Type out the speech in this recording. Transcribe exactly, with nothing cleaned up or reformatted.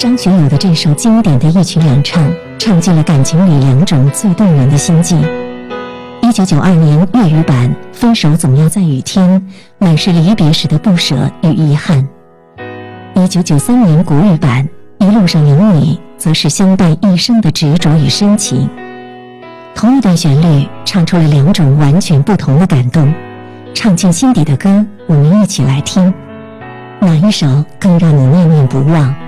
张学友的这首经典的一曲两唱，唱尽了感情里两种最动人的心境。一九九二年粤语版《分手总要在雨天》，满是离别时的不舍与遗憾。一九九三年国语版《一路上有你》，则是相伴一生的执着与深情。同一段旋律，唱出了两种完全不同的感动。唱进心底的歌，我们一起来听，哪一首更让你念念不忘？